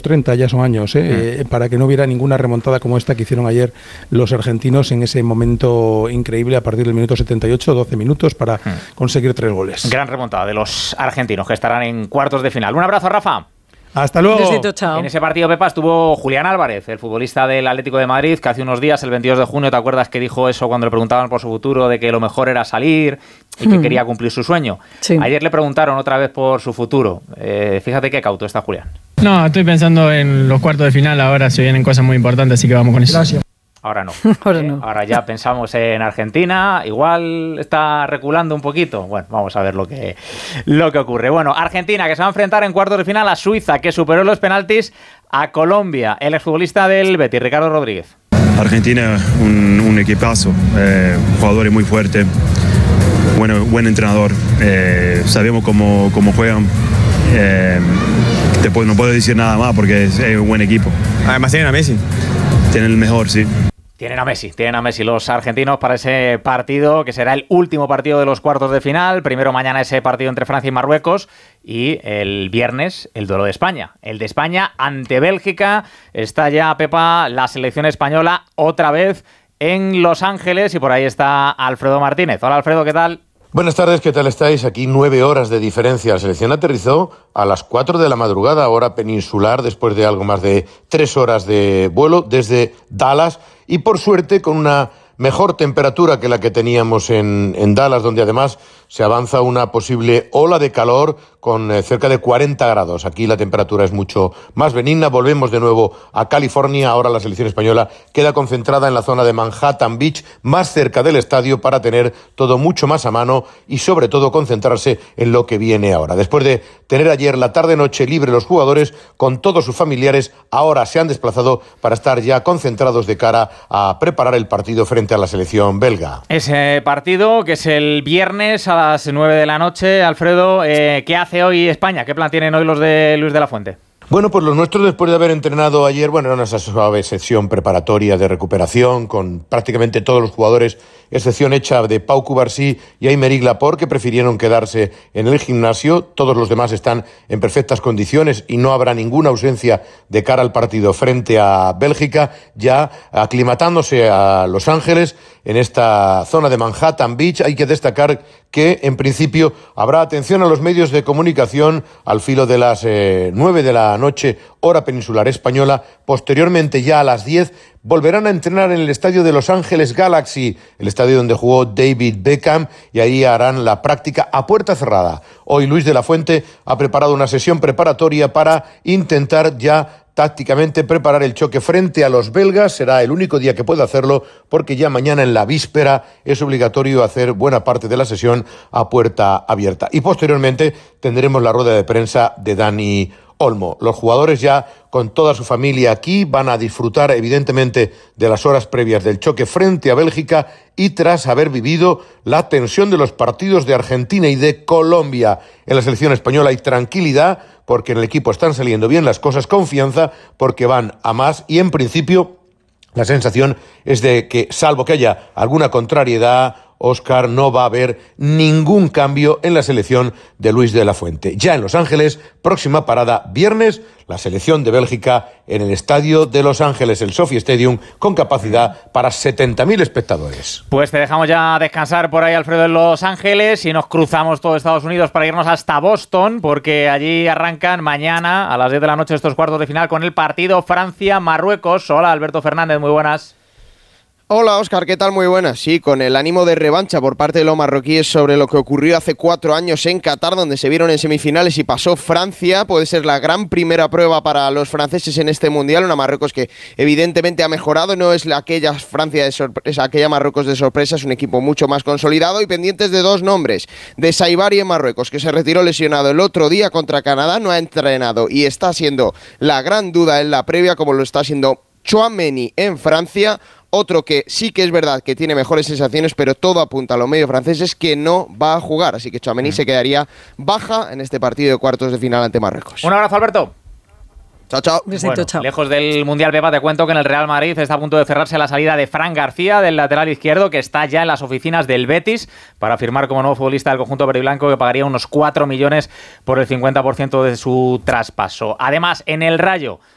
30 ya son años, para que no hubiera ninguna remontada como esta que hicieron ayer los argentinos en ese momento increíble a partir del minuto 78, 12 minutos para conseguir 3 goles. Gran remontada de los argentinos que estarán en cuartos de final. Un abrazo, Rafa. Hasta luego. Besito, chao. En ese partido, Pepa, estuvo Julián Álvarez, el futbolista del Atlético de Madrid, que hace unos días, el 22 de junio, ¿te acuerdas que dijo eso cuando le preguntaban por su futuro, de que lo mejor era salir y que quería cumplir su sueño? Sí. Ayer le preguntaron otra vez por su futuro. Fíjate qué cauto está Julián. No, estoy pensando en los cuartos de final, ahora se vienen cosas muy importantes, así que vamos con eso. Gracias. Ahora no. Ahora no. Ahora ya pensamos en Argentina, igual está reculando un poquito. Bueno, vamos a ver lo que ocurre. Bueno, Argentina, que se va a enfrentar en cuartos de final a Suiza, que superó los penaltis a Colombia. El exfutbolista del Betis, Ricardo Rodríguez. Argentina, un equipazo, jugadores muy fuertes, buen entrenador, sabemos cómo juegan. No puedo decir nada más porque es un buen equipo. Además tienen a Messi. Tienen el mejor, sí. Tienen a Messi los argentinos para ese partido que será el último partido de los cuartos de final. Primero mañana ese partido entre Francia y Marruecos y el viernes el duelo de España. El de España ante Bélgica. Está ya, Pepa, la selección española otra vez en Los Ángeles y por ahí está Alfredo Martínez. Hola, Alfredo, ¿qué tal? Buenas tardes, ¿qué tal estáis? Aquí 9 horas de diferencia. La selección aterrizó a las 4 de la madrugada, hora peninsular, después de algo más de 3 horas de vuelo desde Dallas y por suerte con una mejor temperatura que la que teníamos en Dallas, donde además se avanza una posible ola de calor con cerca de 40 grados. Aquí la temperatura es mucho más benigna. Volvemos de nuevo a California. Ahora la selección española queda concentrada en la zona de Manhattan Beach, más cerca del estadio, para tener todo mucho más a mano y sobre todo concentrarse en lo que viene ahora. Después de tener ayer la tarde-noche libre, los jugadores con todos sus familiares ahora se han desplazado para estar ya concentrados de cara a preparar el partido frente a la selección belga. Ese partido que es el viernes a las 9 de la noche. Alfredo, ¿qué hace hoy España? ¿Qué plan tienen hoy los de Luis de la Fuente? Bueno, pues los nuestros, después de haber entrenado ayer, era una suave sesión preparatoria de recuperación con prácticamente todos los jugadores, excepción hecha de Pau Cubarsí y Aymeric Laporte, que prefirieron quedarse en el gimnasio. Todos los demás están en perfectas condiciones y no habrá ninguna ausencia de cara al partido frente a Bélgica, ya aclimatándose a Los Ángeles en esta zona de Manhattan Beach. Hay que destacar que, en principio, habrá atención a los medios de comunicación al filo de las 9 de la noche, hora peninsular española. Posteriormente, ya a las 10, volverán a entrenar en el estadio de Los Ángeles Galaxy, el estadio donde jugó David Beckham, y ahí harán la práctica a puerta cerrada. Hoy Luis de la Fuente ha preparado una sesión preparatoria para intentar ya tácticamente preparar el choque frente a los belgas. Será el único día que puede hacerlo porque ya mañana en la víspera es obligatorio hacer buena parte de la sesión a puerta abierta. Y posteriormente tendremos la rueda de prensa de Dani Olmo. Los jugadores ya con toda su familia aquí van a disfrutar evidentemente de las horas previas del choque frente a Bélgica y tras haber vivido la tensión de los partidos de Argentina y de Colombia. En la selección española hay tranquilidad porque en el equipo están saliendo bien las cosas, confianza porque van a más y en principio la sensación es de que, salvo que haya alguna contrariedad, Óscar, no va a haber ningún cambio en la selección de Luis de la Fuente. Ya en Los Ángeles, próxima parada viernes, la selección de Bélgica en el estadio de Los Ángeles, el Sophie Stadium, con capacidad para 70.000 espectadores. Pues te dejamos ya descansar por ahí, Alfredo, en Los Ángeles, y nos cruzamos todo Estados Unidos para irnos hasta Boston, porque allí arrancan mañana a las 10 de la noche estos cuartos de final con el partido Francia-Marruecos. Hola, Alberto Fernández, muy buenas. Hola Óscar, ¿qué tal? Muy buenas. Sí, con el ánimo de revancha por parte de los marroquíes sobre lo que ocurrió hace 4 años en Qatar, donde se vieron en semifinales y pasó Francia. Puede ser la gran primera prueba para los franceses en este Mundial. Una Marruecos que evidentemente ha mejorado, no es aquella Francia de sorpresa, aquella Marruecos de sorpresa, es un equipo mucho más consolidado y pendientes de 2 nombres. De Saibari en Marruecos, que se retiró lesionado el otro día contra Canadá, no ha entrenado y está siendo la gran duda en la previa, como lo está siendo Tchouaméni en Francia. Otro que sí que es verdad que tiene mejores sensaciones, pero todo apunta a los medios franceses que no va a jugar. Así que Tchouaméni se quedaría baja en este partido de cuartos de final ante Marruecos. Un abrazo, Alberto. Chao, chao. Bueno, chao. Lejos del Mundial, Pepa, te cuento que en el Real Madrid está a punto de cerrarse la salida de Fran García, del lateral izquierdo, que está ya en las oficinas del Betis para firmar como nuevo futbolista del conjunto verde y blanco, que pagaría unos 4 millones por el 50% de su traspaso. Además, en el Rayo